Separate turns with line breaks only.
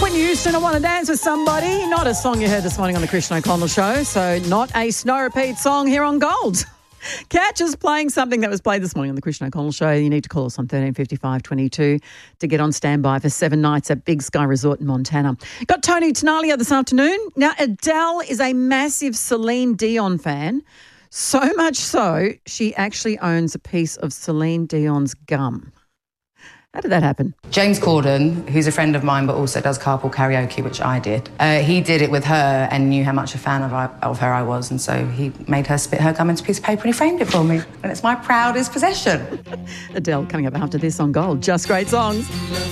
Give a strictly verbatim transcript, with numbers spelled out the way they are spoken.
Whitney Houston, I Want to Dance with Somebody. Not a song you heard this morning on the Christian O'Connell Show, so not a snow repeat song here on Gold. Catch us playing something that was played this morning on the Christian O'Connell Show. You need to call us on thirteen fifty-five twenty-two to get on standby for seven nights at Big Sky Resort in Montana. Got Tony Tenalia this afternoon. Now, Adele is a massive Celine Dion fan, so much so she actually owns a piece of Celine Dion's gum. How did that happen?
James Corden, who's a friend of mine but also does carpool karaoke, which I did, uh, he did it with her and knew how much a fan of, I, of her I was, and so he made her spit her gum into a piece of paper and he framed it for me. And it's my proudest possession.
Adele coming up after this on Gold. Just great songs.